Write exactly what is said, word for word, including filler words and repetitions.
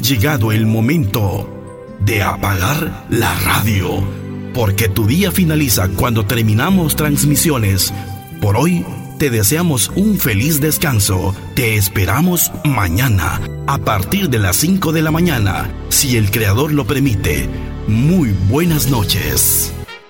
llegado el momento de apagar la radio, porque tu día finaliza cuando terminamos transmisiones. Por hoy te deseamos un feliz descanso. Te esperamos mañana a partir de las cinco de la mañana, si el Creador lo permite. Muy buenas noches.